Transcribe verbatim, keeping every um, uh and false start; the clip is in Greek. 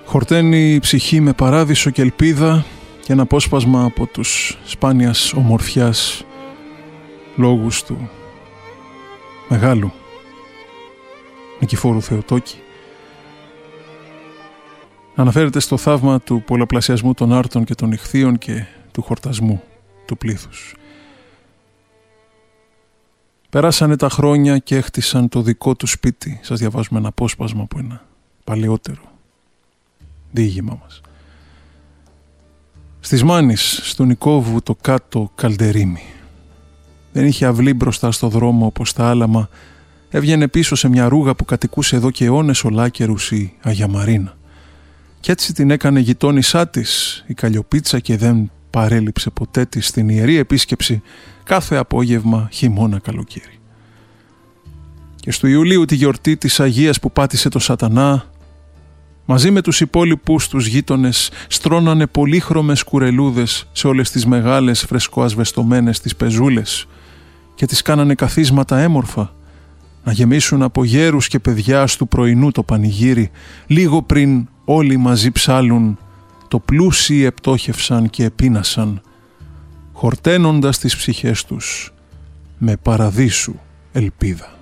Χορταίνει η ψυχή με παράδεισο και ελπίδα και ένα απόσπασμα από τους σπάνιας ομορφιάς λόγους του μεγάλου Νικηφόρου Θεοτόκη. Αναφέρεται στο θαύμα του πολλαπλασιασμού των άρτων και των ιχθύων και του χορτασμού του πλήθους. Περάσανε τα χρόνια και έχτισαν το δικό του σπίτι. Σας διαβάζουμε ένα απόσπασμα από ένα παλαιότερο διήγημά μας. Στις Μάνης, στο Νικόβου το κάτω καλντερίμι. Δεν είχε αυλή μπροστά στο δρόμο όπως τα άλαμα. Έβγαινε πίσω σε μια ρούγα που κατοικούσε εδώ και αιώνες ολάκερους η Αγία Μαρίνα. Κι έτσι την έκανε γειτόνισά της η Καλλιοπίτσα και δεν παρέλειψε ποτέ της στην ιερή επίσκεψη κάθε απόγευμα, χειμώνα, καλοκαίρι. Και στο Ιουλίου τη γιορτή της Αγίας που πάτησε το σατανά, μαζί με τους υπόλοιπους τους γείτονες στρώνανε πολύχρωμες κουρελούδες σε όλες τις μεγάλες φρεσκοασβεστομένες τις πεζούλες και τις κάνανε καθίσματα έμορφα να γεμίσουν από γέρους και παιδιά του πρωινού το πανηγύρι, λίγο πριν όλοι μαζί ψάλουν το πλούσιοι επτόχευσαν και επίνασαν, χορταίνοντας τις ψυχές τους με παραδείσου ελπίδα.